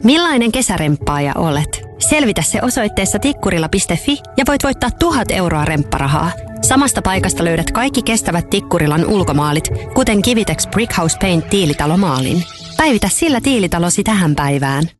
Millainen kesäremppaaja olet? Selvitä se osoitteessa tikkurila.fi ja voit voittaa 1 000 euroa rempparahaa. Samasta paikasta löydät kaikki kestävät Tikkurilan ulkomaalit, kuten Kivitex Brickhouse Paint tiilitalomaalin. Päivitä sillä tiilitalosi tähän päivään.